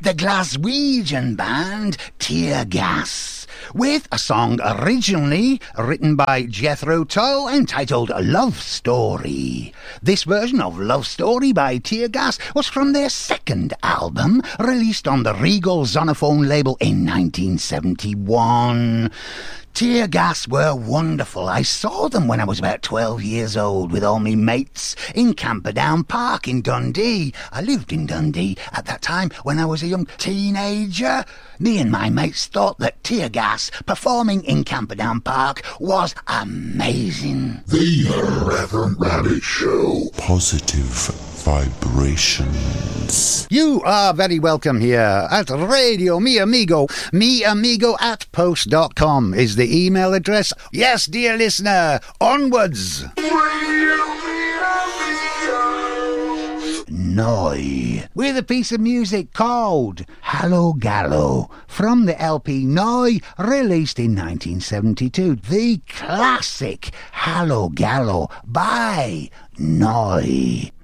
the Glaswegian band Tear Gas, with a song originally written by Jethro Tull entitled Love Story. This version of Love Story by Tear Gas was from their second album, released on the Regal Zonophone label in 1971. Tear Gas were wonderful. I saw them when I was about 12 years old with all me mates in Camperdown Park in Dundee. I lived in Dundee at that time when I was a young teenager. Me and my mates thought that Tear Gas performing in Camperdown Park was amazing. The Irreverent Rabbit Show. Positive vibrations. You are very welcome here at Radio Mi Amigo. MiAmigo at post.com is the email address. Yes, dear listener, onwards. Noi, with a piece of music called Hallo Gallo from the LP Noi, released in 1972. The classic Hallo Gallo by Noi.